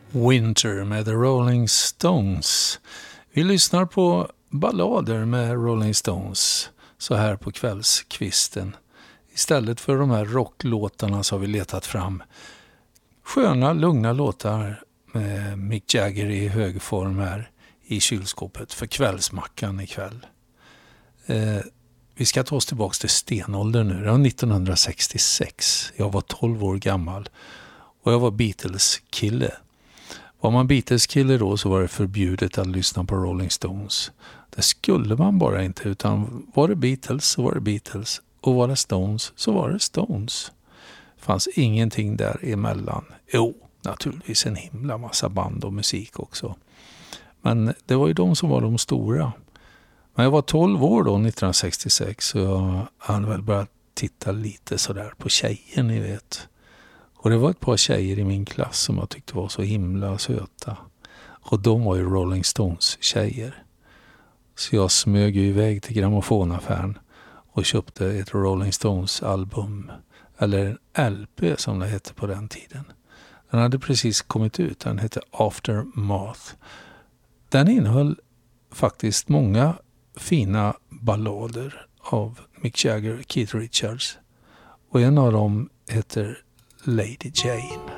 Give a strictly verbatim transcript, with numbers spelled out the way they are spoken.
Winter med The Rolling Stones. Vi lyssnar på ballader med Rolling Stones så här på kvällskvisten. Istället för de här rocklåtarna så har vi letat fram sköna, lugna låtar med Mick Jagger i hög form här i kylskåpet för kvällsmackan ikväll. Eh, vi ska ta oss tillbaka till stenåldern nu. Det var nittonhundrasextiosex. Jag var tolv år gammal och jag var Beatles-kille. Var man Beatles-kille då så var det förbjudet att lyssna på Rolling Stones. Det skulle man bara inte, utan var det Beatles så var det Beatles. Och var det Stones så var det Stones. Fanns ingenting där emellan. Jo, naturligtvis en himla massa band och musik också. Men det var ju de som var de stora. Men jag var tolv år då, nittonhundrasextiosex, och jag hade väl börjat titta lite sådär på tjejer, ni vet. Och det var ett par tjejer i min klass som jag tyckte var så himla söta. Och de var ju Rolling Stones tjejer. Så jag smög ju iväg till grammofonaffären och köpte ett Rolling Stones album. Eller en L P som det hette på den tiden. Den hade precis kommit ut. Den hette Aftermath. Den innehöll faktiskt många fina ballader av Mick Jagger och Keith Richards. Och en av dem heter Lady Jane.